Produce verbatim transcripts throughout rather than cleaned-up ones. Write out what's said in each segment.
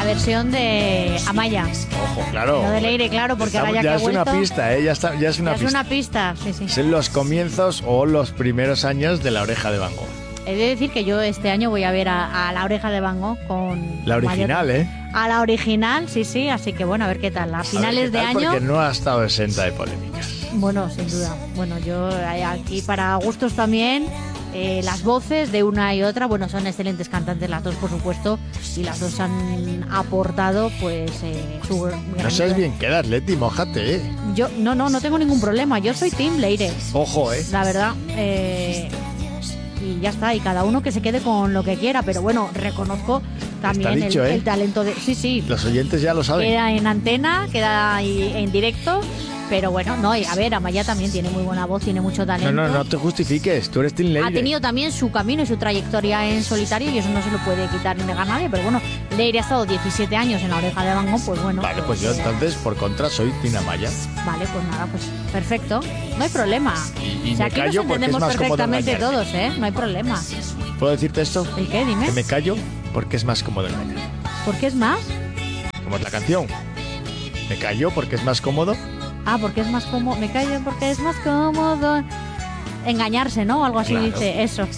versión de Amaya. Ojo, claro. No de Leire, claro, porque Estamos, ahora ya, ya que es he vuelto, una pista, ¿eh? Ya, está, ya es una ya pista. es una pista, sí, sí. Son los comienzos o los primeros años de La Oreja de Van Gogh. He de decir que yo este año voy a ver a, a La Oreja de Van Gogh con... La original, mayor... ¿eh? A la original, sí, sí, así que bueno, a ver qué tal. A finales a ver qué tal, de año... Porque no ha estado exenta de polémicas. Bueno, sin duda. Bueno, yo aquí para gustos también, eh, las voces de una y otra, bueno, son excelentes cantantes las dos, por supuesto, y las dos han aportado, pues, eh, su... No sabes bien quedar, Leti, mójate, ¿eh? Yo, no, no, no tengo ningún problema. Yo soy Team Leire. Ojo, ¿eh? La verdad, eh... y ya está, y cada uno que se quede con lo que quiera, pero bueno, reconozco también dicho, el, ¿eh? el talento de... Sí, sí. Los oyentes ya lo saben. Queda en antena, queda ahí en directo, pero bueno, no, y a ver, Amaya también tiene muy buena voz, tiene mucho talento. No, no, no te justifiques, tú eres Team Leire. Ha tenido también su camino y su trayectoria en solitario y eso no se lo puede quitar ni negar nadie, pero bueno, Leire ha estado diecisiete años en La Oreja de Van Gogh, pues bueno. Vale, pues yo eh, entonces, por contra, soy Team Amaya. Vale, pues nada, pues perfecto, no hay problema. Y, y O sea, me aquí callo nos porque es entendemos más cómodo perfectamente engañarme. todos, ¿eh? No hay problema. ¿Puedo decirte esto? ¿El qué? Dime. Que me callo porque es más cómodo engañar. ¿Por qué es más? Como es la canción. Me callo porque es más cómodo. Ah, porque es más cómodo. Me callo porque es más cómodo. Engañarse, ¿no? Algo así Claro. dice eso.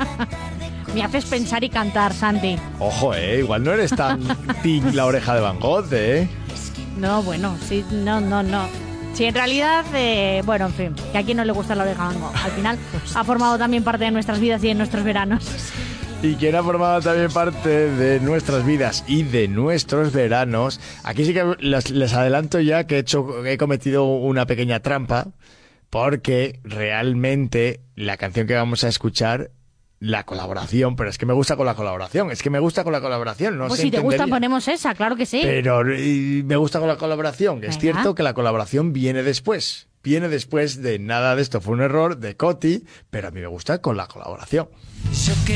Me haces pensar y cantar, Santi. Ojo, eh, igual no eres tan Team La Oreja de Van Gogh, eh. No, bueno, sí, no, no, no. Sí, en realidad, eh, bueno, en fin, que a quien no le gusta La Oreja de Van Gogh. Al final ha formado también parte de nuestras vidas y de nuestros veranos. Y quien ha formado también parte de nuestras vidas y de nuestros veranos. Aquí sí que les, les adelanto ya que he hecho, he cometido una pequeña trampa, porque realmente la canción que vamos a escuchar, la colaboración, pero es que me gusta con la colaboración, es que me gusta con la colaboración, no Pues se si te gusta entendería. ponemos esa, claro que sí. Pero y me gusta con la colaboración. Es Venga. cierto que la colaboración viene después. Viene después de Nada de esto fue un error, de Coti, pero a mí me gusta con la colaboración.